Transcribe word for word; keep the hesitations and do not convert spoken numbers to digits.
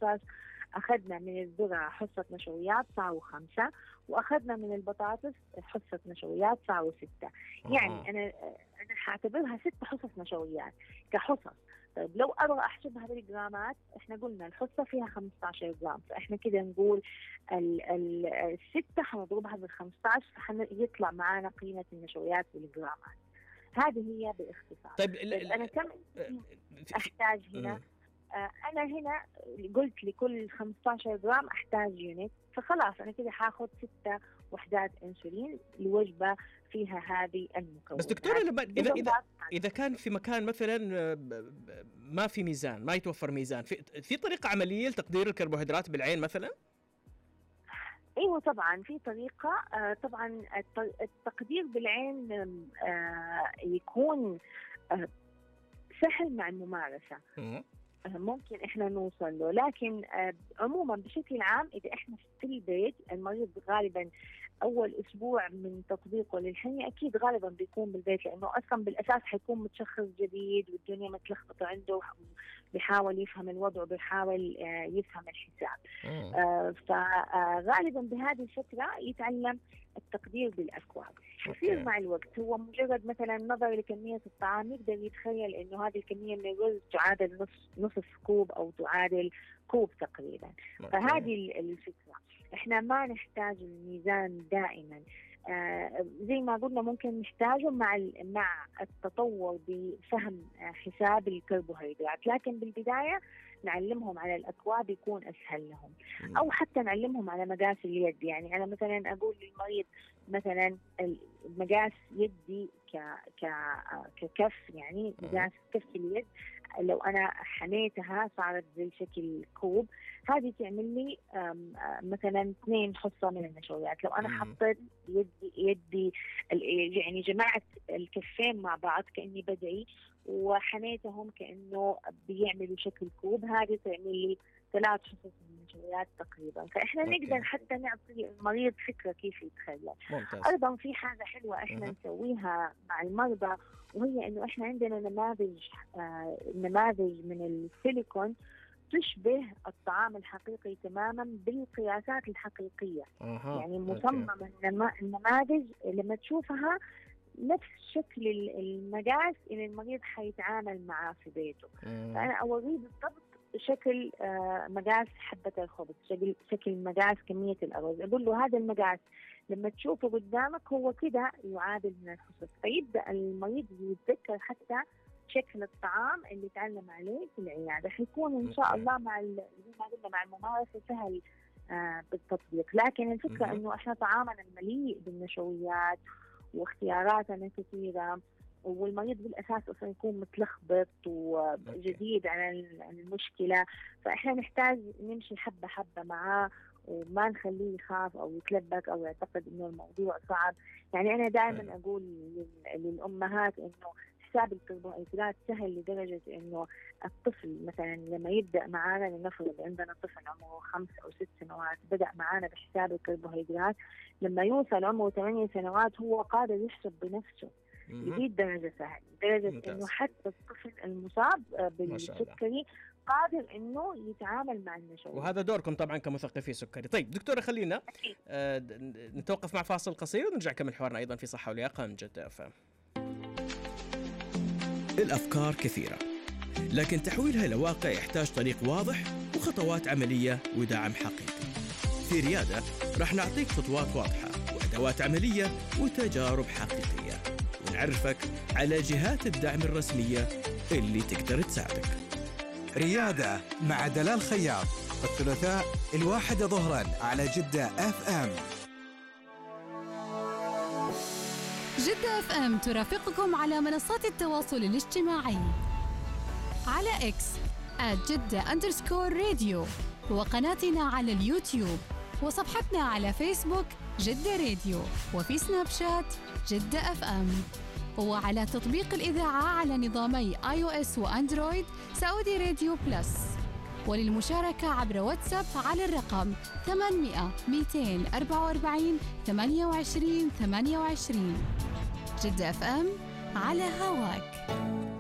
الخس أخذنا من الذرة حصة نشويات صاروا خمسة، وأخذنا من البطاطس حصة نشويات صاروا ستة. يعني أنا أنا حاعتبرها ست حصص نشويات كحصص. طيب لو أبغى أحسبها بالجرامات، إحنا قلنا الحصة فيها خمسة عشر جرام، فإحنا كده نقول ال ال الستة حنضربها بالخمسة عشر فحيطلع معانا قيمة النشويات بالجرامات. هذه هي باختصار. طيب, طيب أنا كم أحتاج هنا؟ آه أنا هنا قلت لكل خمسة عشر جرام أحتاج يونت، فخلاص أنا كده حاخد ستة وحدات أنسولين لوجبة فيها هذه المكونات. بس دكتورة لما إذا إذا إذا كان في مكان مثلا ما في ميزان، ما يتوفر ميزان، في في طريقة عملية لتقدير الكربوهيدرات بالعين مثلا؟ ايوه طبعا في طريقه. آه طبعا التقدير بالعين آه يكون آه سهل مع الممارسه، آه ممكن احنا نوصل له، لكن آه عموما بشكل عام اذا احنا في البيت المريض غالبا اول اسبوع من تطبيقه للحمية اكيد غالبا بيكون بالبيت، لانه اصلا بالاساس حيكون متشخص جديد والدنيا متلخبطه عنده، بيحاول يفهم الوضع، بيحاول آه يفهم الحساب. آه فغالبا بهذه الفتره يتعلم التقدير بالاكواب. يصير مع الوقت هو مجرد مثلا نظر لكميه الطعام يقدر يتخيل انه هذه الكميه من الرز تعادل نص نصف كوب او تعادل كوب تقريبا. فهذه الفكره. احنا ما نحتاج الميزان دائما، آه زي ما قلنا ممكن نحتاجه مع مع التطور بفهم آه حساب الكربوهيدرات، لكن بالبدايه نعلمهم على الأكواب يكون أسهل لهم، أو حتى نعلمهم على مقاس اليد. يعني أنا مثلا أقول للمريض مثلا المقاس يدي ك ك ككف، يعني مقاس كف اليد لو أنا حنيتها صارت زي شكل كوب، هذه تعمل لي مثلا اثنين حصة من النشويات. لو أنا حطيت يدي يدي يعني جمعت الكفين مع بعض كأني بدعي وحنيتهم كأنه بيعملوا شكل كوب، هذه تعمل لي ثلاث حصص من النشويات تقريبا. فإحنا أوكي. نقدر حتى نعطي المريض فكرة كيف يتخيل. أيضا في حاجة حلوة إحنا أه. نسويها مع المرضى، وهي إنه إحنا عندنا نماذج آه نماذج من السيليكون تشبه الطعام الحقيقي تماما بالقياسات الحقيقية. أه. يعني مصممة النماذج لما تشوفها نفس شكل المقاس اللي المريض حيتعامل معاه في بيته. مم. فأنا أوريه بالضبط شكل آه مقاس حبة الخبز، شكل شكل مقاس كمية الأرز، أقول له هذا المقاس لما تشوفه قدامك هو كده يعادل من الحصص، فيبدأ المريض يتذكر حتى شكل الطعام اللي تعلم عليه في العيادة. حيكون إن شاء الله مع زي ما قلنا مع الممارسة سهل آه بالتطبيق. لكن الفكرة إنه إحنا طعامنا مليء بالنشويات واختياراتنا كثيرة، والمريض بالأساس أصلا يكون متلخبط وجديد على المشكلة، فإحنا نحتاج نمشي حبة حبة معاه وما نخليه يخاف أو يتلبك أو يعتقد إنه الموضوع صعب. يعني أنا دائما أقول للأمهات إنه حساب الكربوهيدرات سهل لدرجة إنه الطفل مثلا لما يبدأ معانا، لنفرض عندنا طفل عمره خمس أو ست سنوات بدأ معانا بحساب الكربوهيدرات، لما يوصل عمره ثمانية سنوات هو قادر يحسب بنفسه. دي درجة سهل، درجة ممتاز. إنه حتى الطفل المصاب بالسكري قادر إنه يتعامل مع النشويات. وهذا دوركم طبعا كمثقفي سكري. طيب دكتورة خلينا آه نتوقف مع فاصل قصير ونرجع كمل حوارنا أيضا في صحة ولياقة من جدة أف أم. الأفكار كثيرة، لكن تحويلها إلى واقع يحتاج طريق واضح وخطوات عملية ودعم حقيقي. في ريادة رح نعطيك خطوات واضحة وأدوات عملية وتجارب حقيقية، ونعرفك على جهات الدعم الرسمية اللي تقدر تساعدك. ريادة مع دلال خياط الثلاثاء الواحدة ظهرا على جدة أف أم. جدة أف أم ترافقكم على منصات التواصل الاجتماعي على إكس آت جدة أندرسكور راديو، وقناتنا على اليوتيوب، وصفحتنا على فيسبوك جدة راديو، وفي سناب شات جدة أف أم، وعلى تطبيق الإذاعة على نظامي آي أو إس وأندرويد سعودي راديو بلس. وللمشاركة عبر واتساب على الرقم ثمانمائة مئتين وأربعة وأربعين ثمانية وعشرين ثمانية وعشرين. جدة أف أم على هواك.